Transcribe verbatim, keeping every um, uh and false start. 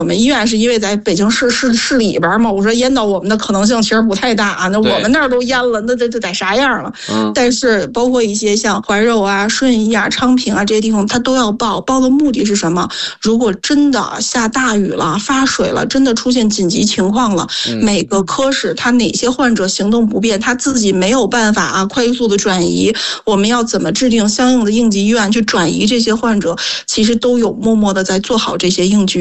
我们医院是因为在北京市市市里边嘛，我说淹到我们的可能性其实不太大，那我们那儿都淹了，那这这得啥样了？嗯，但是包括一些像怀柔啊、顺义啊、昌平啊这些地方，它都要报，报的目的是什么？如果真的下大雨了、发水了，真的出现紧急情况了，嗯、每个科室它哪些患者行动不便，他自己没有办法啊快速的转移，我们要怎么制定相应的应急预案去转移这些患者，其实都有默默的在做好这些应急